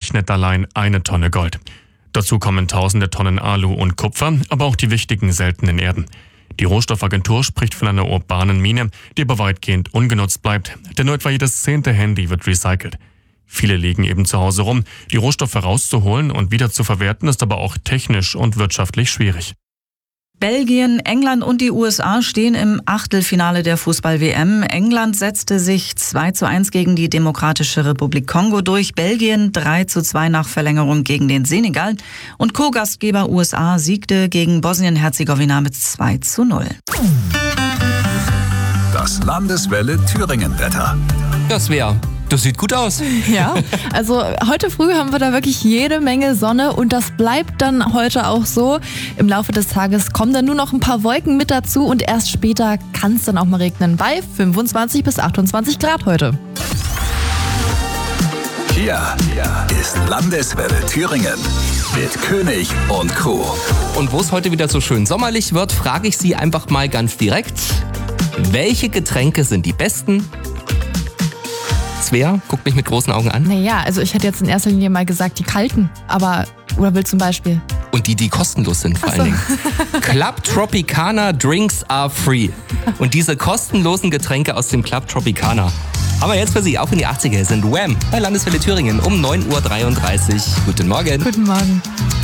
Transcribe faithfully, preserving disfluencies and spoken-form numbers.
umgerechnet allein eine Tonne Gold. Dazu kommen tausende Tonnen Alu und Kupfer, aber auch die wichtigen seltenen Erden. Die Rohstoffagentur spricht von einer urbanen Mine, die aber weitgehend ungenutzt bleibt, denn nur etwa jedes zehnte Handy wird recycelt. Viele liegen eben zu Hause rum. Die Rohstoffe rauszuholen und wieder zu verwerten ist aber auch technisch und wirtschaftlich schwierig. Belgien, England und die U S A stehen im Achtelfinale der Fußball-W M. England setzte sich zwei zu eins gegen die Demokratische Republik Kongo durch, Belgien drei zu zwei nach Verlängerung gegen den Senegal und Co-Gastgeber U S A siegte gegen Bosnien-Herzegowina mit zwei zu null. Das Landeswelle Thüringen-Wetter. Das wäre... Das sieht gut aus. Ja, also heute früh haben wir da wirklich jede Menge Sonne und das bleibt dann heute auch so. Im Laufe des Tages kommen dann nur noch ein paar Wolken mit dazu und erst später kann es dann auch mal regnen bei fünfundzwanzig bis achtundzwanzig Grad heute. Hier ist Landeswelle Thüringen mit König und Crew. Und wo es heute wieder so schön sommerlich wird, frage ich Sie einfach mal ganz direkt, welche Getränke sind die besten? Svea, guckt mich mit großen Augen an. Naja, also ich hätte jetzt in erster Linie mal gesagt, die kalten, aber, oder will zum Beispiel? Und die, die kostenlos sind vor Ach so. allen Dingen. Club Tropicana Drinks are free. Und diese kostenlosen Getränke aus dem Club Tropicana. Aber jetzt für Sie, auch in die achtziger sind Wham! Bei Landeswelle Thüringen um neun Uhr dreiunddreißig. Guten Morgen. Guten Morgen.